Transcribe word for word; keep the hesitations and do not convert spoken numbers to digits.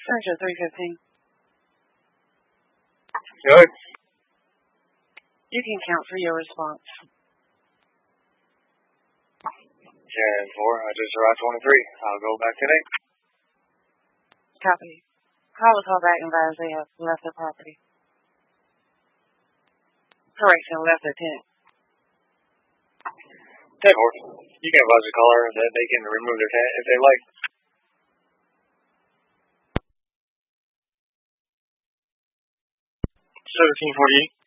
Sergeant three fifteen. Good. You can count for your response. ten four, I just arrived twenty-three. I'll go back today. Copy. Call the call back and advise they have left the property. Correction, left the tent. ten four, you can advise the caller that they can remove their tent if they like. seventeen forty-eight.